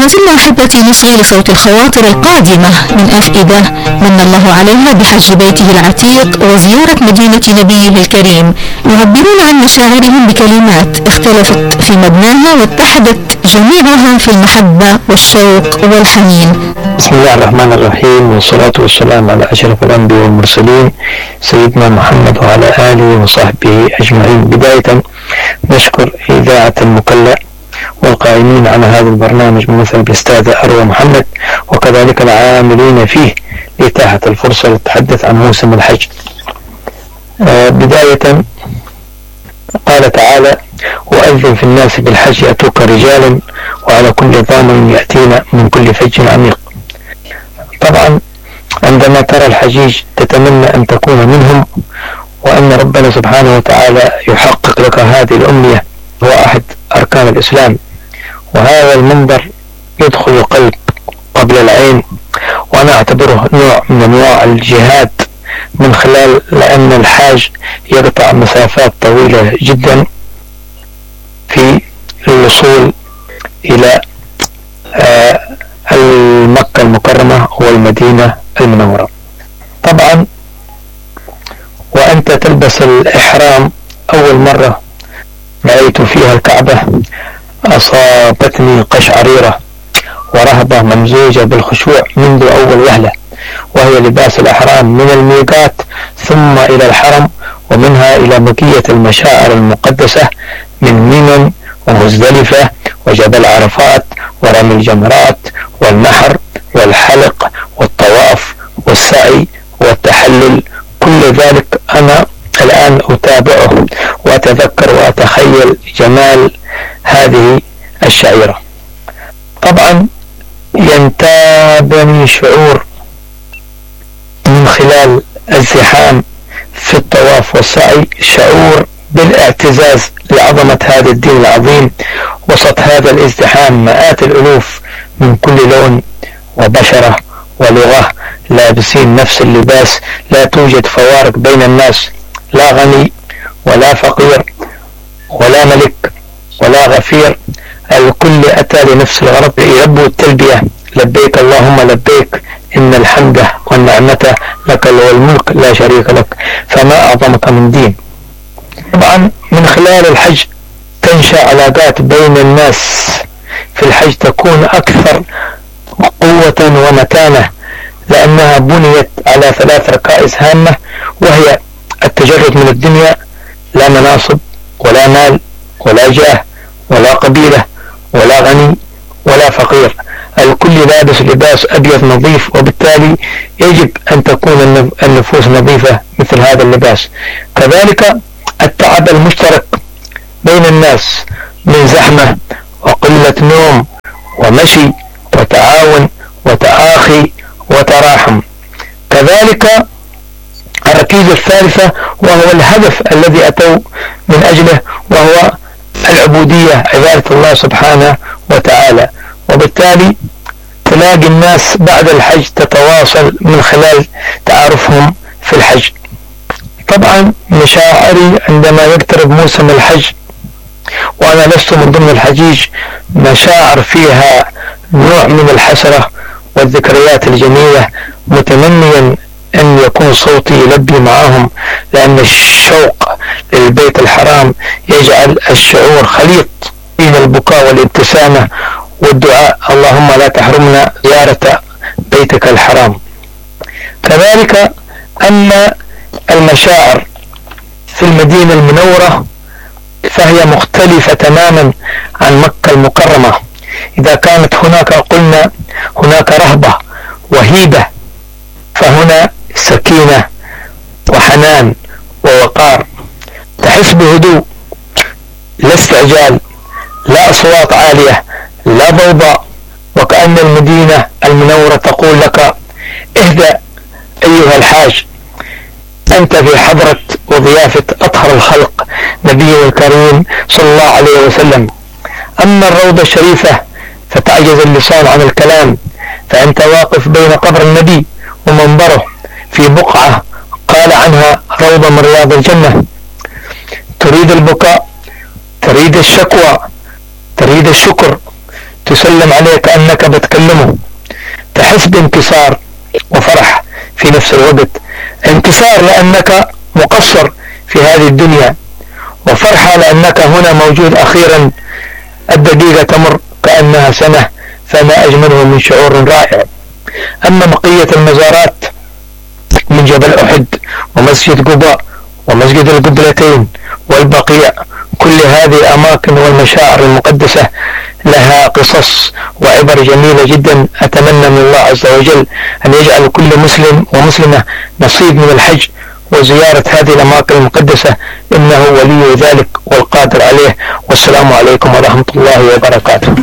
وما زلنا أحبتي نصغي لصوت الخواطر القادمة من أفئدة من الله عليها بحج بيته العتيق وزيارة مدينة نبيه الكريم، يعبرون عن مشاعرهم بكلمات اختلفت في مبناها واتحدت جميعها في المحبة والشوق والحنين. بسم الله الرحمن الرحيم، والصلاة والسلام على أشرف الأنبياء والمرسلين سيدنا محمد وعلى آله وصحبه أجمعين. بداية نشكر إذاعة المكلا والقائمين على هذا البرنامج بمثل الأستاذة أروى محمد، وكذلك العاملين فيه لإتاحة الفرصة للتحدث عن موسم الحج. بداية قال تعالى: وأذن في الناس بالحج يأتوك رجالا وعلى كل ضامن يأتينا من كل فج عميق. طبعا عندما ترى الحجيج تتمنى أن تكون منهم، وأن ربنا سبحانه وتعالى يحقق لك هذه الأمنية، هو أحد أركان الإسلام. وهذا المنظر يدخل القلب قبل العين، وأنا أعتبره نوع من أنواع الجهاد من خلال لأن الحاج يقطع مسافات طويلة جدا في الوصول إلى مكة المكرمة والمدينة المنورة. طبعا وأنت تلبس الإحرام أول مرة رأيت فيها الكعبة أصابتني قشعريرة ورهبة ممزوجة بالخشوع منذ أول وهلة، وهي لباس الإحرام من الميقات ثم إلى الحرم، ومنها إلى بقية المشاعر المقدسة من منى ومزدلفة وجبل عرفات ورمي الجمرات والنحر والحلق والطواف والسعي والتحلل. كل ذلك أنا الآن أتابعه وأتذكر وأتخيل جمال هذه الشعيرة. طبعا ينتابني شعور من خلال الزحام في الطواف والسعي، شعور بالاعتزاز لعظمة هذا الدين العظيم وسط هذا الازدحام. مئات الألوف من كل لون وبشرة ولغة لابسين نفس اللباس، لا توجد فوارق بين الناس، لا غني ولا فقير ولا ملك ولا غفير، الكل أتى لنفس الغرض، يلبوا التلبية: لبيك اللهم لبيك إن الحمد والنعمة لك والملك لا شريك لك. فما أعظمك من دين. طبعا من خلال الحج تنشأ علاقات بين الناس، في الحج تكون أكثر قوة ومتانة، لأنها بنيت على 3 ركائز هامة، وهي التجرد من الدنيا، لا مناصب ولا مال ولا جاه ولا قبيلة ولا غني ولا فقير، الكل لابس لباس أبيض نظيف، وبالتالي يجب أن تكون النفوس نظيفة مثل هذا اللباس. كذلك التعب المشترك بين الناس من زحمة وقلة نوم ومشي وتعاون وتآخي وتراحم. كذلك الركيزة الثالثة وهو الهدف الذي أتوا من أجله، وهو العبودية، عبادة الله سبحانه وتعالى. وبالتالي تلاقي الناس بعد الحج تتواصل من خلال تعارفهم في الحج. طبعا مشاعري عندما يقترب موسم الحج وأنا لست من ضمن الحجيج، مشاعر فيها نوع من الحسرة والذكريات الجميلة، متمنيا أن يكون صوتي يلبي معهم، لأن الشوق للبيت الحرام يجعل الشعور خليط بين البكاء والابتسامة والدعاء: اللهم لا تحرمنا زيارة بيتك الحرام. كذلك أن المشاعر في المدينة المنورة فهي مختلفة تماما عن مكة المكرمة. إذا كانت هناك قلنا هناك رهبة وهيبة، فهنا سكينة وحنان ووقار، تحس بهدوء، لا استعجال، لا أصوات عالية، لا ضوضاء، وكأن المدينة المنورة تقول لك: اهدأ أيها الحاج، أنت في حضرة وضيافة أطهر الخلق نبينا الكريم صلى الله عليه وسلم. أما الروضة الشريفة فتعجز اللسان عن الكلام، فأنت واقف بين قبر النبي ومنبره في بقعة قال عنها روضة من رياض الجنة. تريد البكاء، تريد الشكوى، تريد الشكر، تسلم عليه كأنك بتكلمه، تحس بانتصار وفرح في نفس الوقت. انتصار لأنك مقصر في هذه الدنيا، وفرحة لأنك هنا موجود أخيرا. الدقيقة تمر كأنها سنة، فما أجمله من شعور رائع. أما بقية المزارات من جبل أحد ومسجد قباء ومسجد القبلتين والبقيع، كل هذه الأماكن والمشاعر المقدسة لها قصص وعبر جميلة جدا. أتمنى من الله عز وجل أن يجعل كل مسلم ومسلمة نصيب من الحج وزيارة هذه الأماكن المقدسة، إنه ولي ذلك والقادر عليه. والسلام عليكم ورحمة الله وبركاته.